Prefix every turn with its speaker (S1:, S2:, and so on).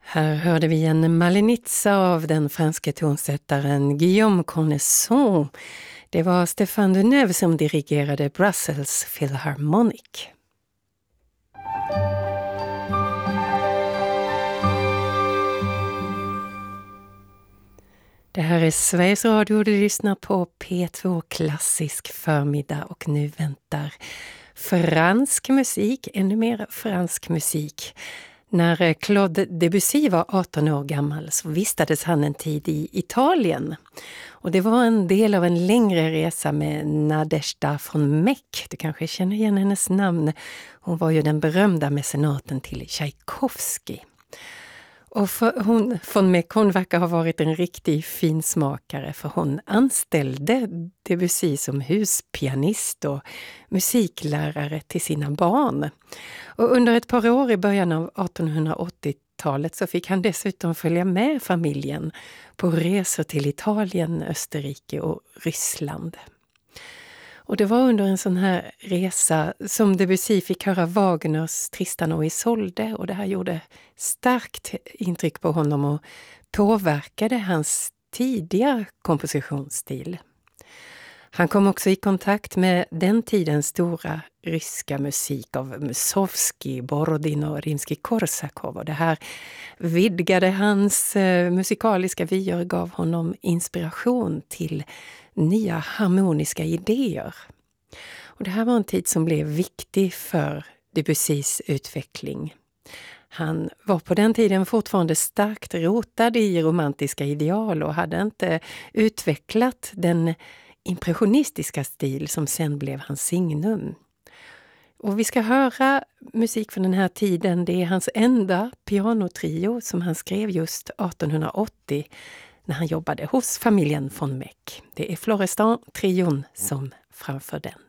S1: Här hörde vi en Malenitsa av den franske tonsättaren Guillaume Cornesson. Det var Stéphane Deneuve som dirigerade Brussels Philharmonic. Det här är Sveriges Radio och du lyssnar på P2 Klassisk förmiddag och nu väntar fransk musik, ännu mer fransk musik. När Claude Debussy var 18 år gammal så vistades han en tid i Italien. Och det var en del av en längre resa med Nadezhda von Meck. Du kanske känner igen hennes namn. Hon var ju den berömda mecenaten till Tchaikovsky. Och von Meck, hon verkar ha varit en riktig finsmakare för hon anställde Debussy som huspianist och musiklärare till sina barn. Och under ett par år i början av 1880-talet så fick han dessutom följa med familjen på resor till Italien, Österrike och Ryssland. Och det var under en sån här resa som Debussy fick höra Wagners Tristan och Isolde och det här gjorde starkt intryck på honom och påverkade hans tidiga kompositionsstil. Han kom också i kontakt med den tidens stora ryska musik av Mussorgsky, Borodin och Rimsky-Korsakov och det här vidgade hans musikaliska vyer och gav honom inspiration till nya harmoniska idéer. Och det här var en tid som blev viktig för Debussys utveckling. Han var på den tiden fortfarande starkt rotad i romantiska ideal och hade inte utvecklat den impressionistiska stil som sen blev hans signum. Och vi ska höra musik från den här tiden. Det är hans enda pianotrio som han skrev just 1880 när han jobbade hos familjen von Meck. Det är Florestan-trion som framför den.